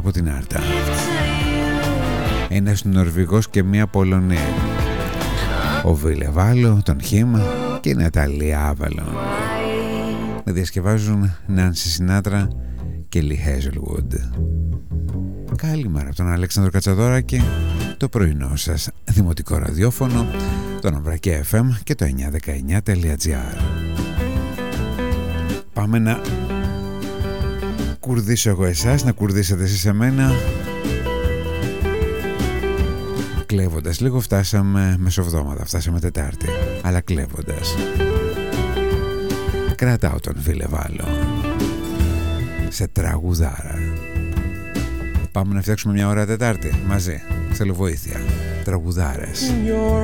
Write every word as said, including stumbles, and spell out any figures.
από την Άρτα. Ένας Νορβηγός και μία Πολωνή. Ο Βίλε Βάλο, τον Χίμα και η Ναταλία Άβαλον. Να διασκευάζουν Νάνση Σινάτρα και Λι Χέζελγουντ. Καλημέρα από τον Αλέξανδρο Κατσαδόρακη, το πρωινό σας δημοτικό ραδιόφωνο, το Ναυρακέ εφ εμ και το εννιακόσια δεκαεννιά τελεία τζι άρ. Πάμε να κουρδίσω εγώ εσάς, να κουρδίσετε εσείς εμένα. Κλέβοντας λίγο, φτάσαμε μεσοβδόμαδα, φτάσαμε Τετάρτη, αλλά κλέβοντας. Κρατάω τον Βίλε Βάλο σε τραγουδάρα. Πάμε να φτιάξουμε μια ώρα Τετάρτη μαζί. Θέλω βοήθεια. Τραγουδάρες.